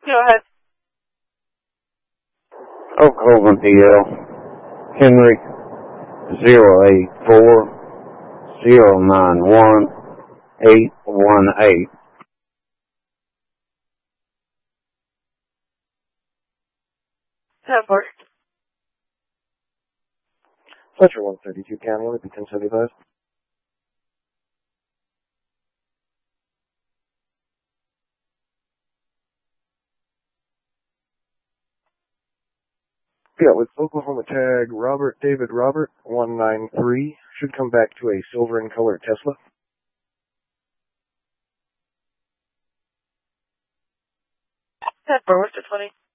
Go ahead. Oklahoma DL. Henry 084-091-818. Report. Fletcher 132 County, only be 1075. Yeah, with Oklahoma tag Robert David Robert 193, should come back to a silver in color Tesla. Report, Worcester 20.